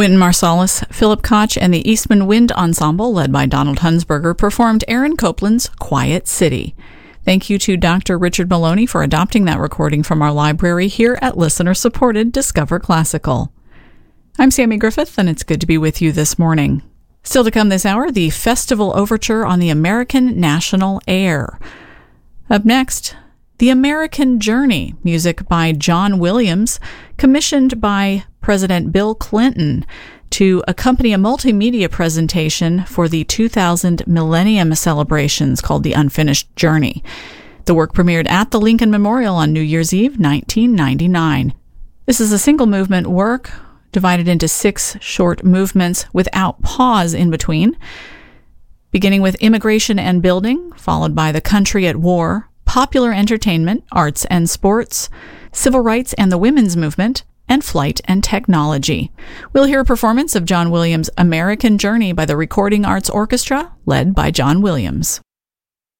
Wynton Marsalis, Philip Koch, and the Eastman Wind Ensemble, led by Donald Hunsberger, performed Aaron Copland's Quiet City. Thank you to Dr. Richard Maloney for adopting that recording from our library here at listener-supported Discover Classical. I'm Sammy Griffith, and it's good to be with you this morning. Still to come this hour, the Festival Overture on the American National Air. Up next, The American Journey, music by John Williams, commissioned by President Bill Clinton to accompany a multimedia presentation for the 2000 Millennium celebrations called The Unfinished Journey. The work premiered at the Lincoln Memorial on New Year's Eve, 1999. This is a single-movement work divided into 6 short movements without pause in between, beginning with Immigration and Building, followed by The Country at War, Popular Entertainment, Arts and Sports, Civil Rights and the Women's Movement, and Flight and Technology. We'll hear a performance of John Williams' American Journey by the Recording Arts Orchestra, led by John Williams.